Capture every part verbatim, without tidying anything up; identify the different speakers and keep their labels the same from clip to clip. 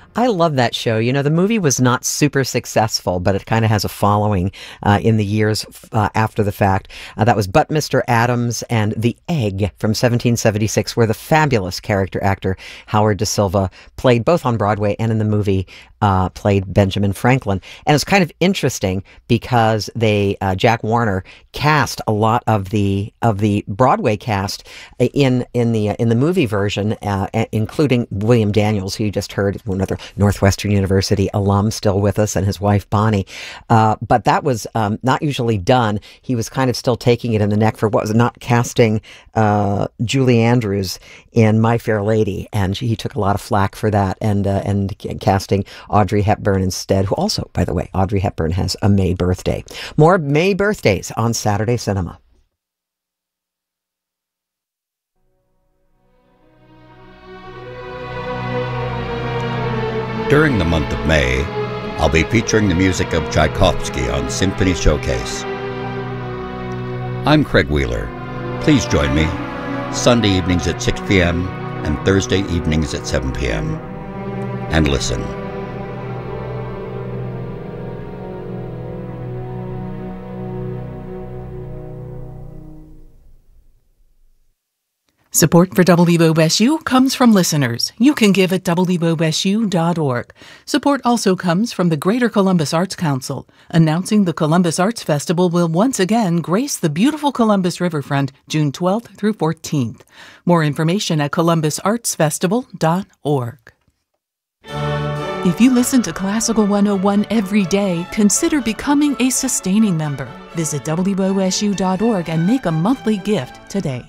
Speaker 1: I love that show. You know, the movie was not super successful, but it kind of has a following uh, in the years uh, after the fact. Uh, that was But Mister Adams and The Egg from seventeen seventy-six, where the fabulous character actor Howard Da Silva played both on Broadway and in the movie, uh, played Benjamin Franklin. And it's kind of interesting because they, uh, Jack Warner cast a lot of the of the Broadway cast in in the in the movie version, uh, including William Daniels, who you just heard, another Northwestern University alum, still with us, and his wife Bonnie. Uh, but that was um, not usually done. He was kind of still taking it in the neck for what was not casting uh, Julie Andrews in My Fair Lady, and he took a lot of flack for that, and uh, and casting Audrey Hepburn instead, who also, by the way, Audrey Hepburn has a May birthday. More May birthdays on Saturday Cinema.
Speaker 2: During the month of May, I'll be featuring the music of Tchaikovsky on Symphony Showcase. I'm Craig Wheeler. Please join me Sunday evenings at six p m and Thursday evenings at seven p m and listen.
Speaker 3: Support for W O S U comes from listeners. You can give at W O S U dot org. Support also comes from the Greater Columbus Arts Council, announcing the Columbus Arts Festival will once again grace the beautiful Columbus Riverfront June twelfth through fourteenth. More information at columbus arts festival dot org. If you listen to Classical one oh one every day, consider becoming a sustaining member. Visit W O S U dot org and make a monthly gift today.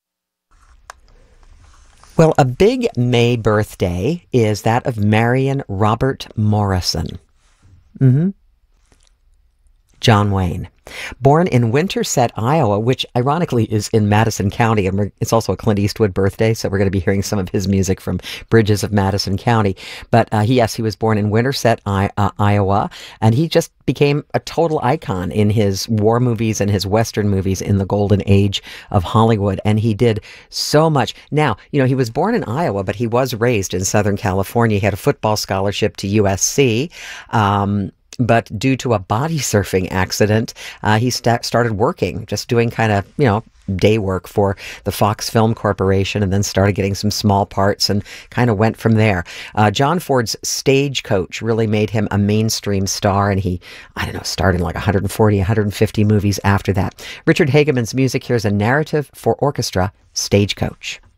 Speaker 1: Well, a big May birthday is that of Marion Robert Morrison. Mm-hmm. John Wayne. Born in Winterset, Iowa, which ironically is in Madison County, and we're, it's also a Clint Eastwood birthday, so we're going to be hearing some of his music from Bridges of Madison County. But uh, he, yes, he was born in Winterset, I, uh, Iowa, and he just became a total icon in his war movies and his Western movies in the golden age of Hollywood, and he did so much. Now, you know, he was born in Iowa, but he was raised in Southern California. He had a football scholarship to U S C, um, but due to a body surfing accident, uh, he st- started working, just doing kind of, you know, day work for the Fox Film Corporation, and then started getting some small parts and kind of went from there. Uh, John Ford's Stagecoach really made him a mainstream star, and he, I don't know, starred in like one hundred forty, one hundred fifty movies after that. Richard Hageman's music, here's a narrative for orchestra, Stagecoach.